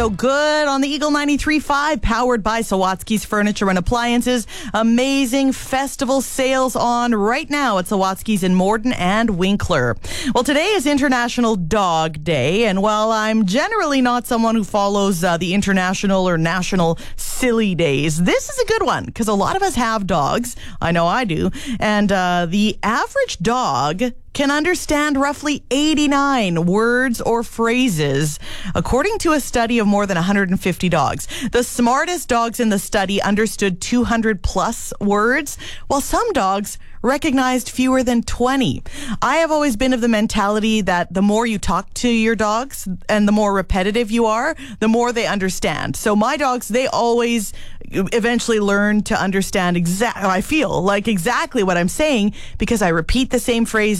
So good on the Eagle 93.5, powered by Sawatsky's Furniture and Appliances. Amazing festival sales on right now at Sawatsky's in Morden and Winkler. Well, today is International Dog Day, and while I'm generally not someone who follows the international or national silly days, this is a good one because a lot of us have dogs. I know I do. And the average dog can understand roughly 89 words or phrases, according to a study of more than 150 dogs. The smartest dogs in the study understood 200 plus words, while some dogs recognized fewer than 20. I have always been of the mentality that the more you talk to your dogs and the more repetitive you are, the more they understand. So my dogs, they always eventually learn to understand I feel like exactly what I'm saying because I repeat the same phrase